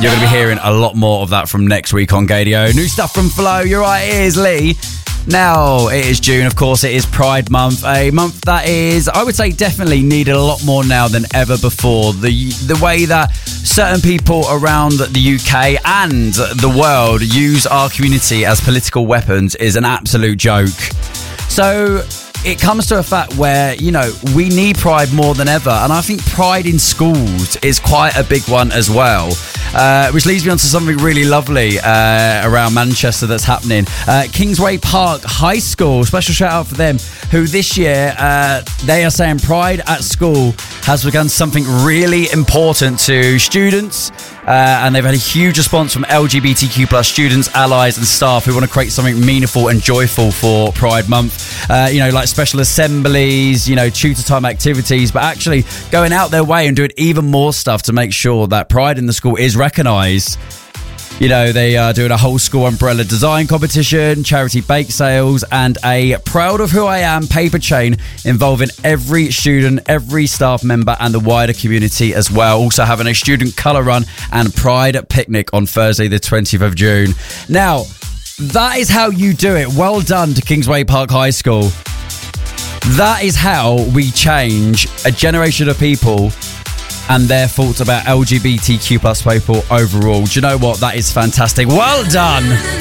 You're going to be hearing a lot more of that from next week on Gadio. New stuff from Flo. You're right, it is Lee. Now, it is June, of course, it is Pride Month, a month that is, I would say, definitely needed a lot more now than ever before. The way that certain people around the UK and the world use our community as political weapons is an absolute joke. So it comes to a fact where, you know, we need Pride more than ever. And I think Pride in schools is quite a big one as well. Which leads me on to something really lovely around Manchester that's happening. Kingsway Park High School, special shout out for them, who this year, they are saying Pride at school has begun something really important to students. And they've had a huge response from LGBTQ plus students, allies and staff who want to create something meaningful and joyful for Pride Month. You know, like special assemblies, you know, tutor time activities, but actually going out their way and doing even more stuff to make sure that Pride in the school is recognised. You know, they are doing a whole school umbrella design competition, charity bake sales, and a Proud of Who I Am paper chain involving every student, every staff member, and the wider community as well. Also having a student colour run and Pride picnic on Thursday, the 20th of June. Now, that is how you do it. Well done to Kingsway Park High School. That is how we change a generation of people and their thoughts about LGBTQ plus people overall. Do you know what? That is fantastic. Well done.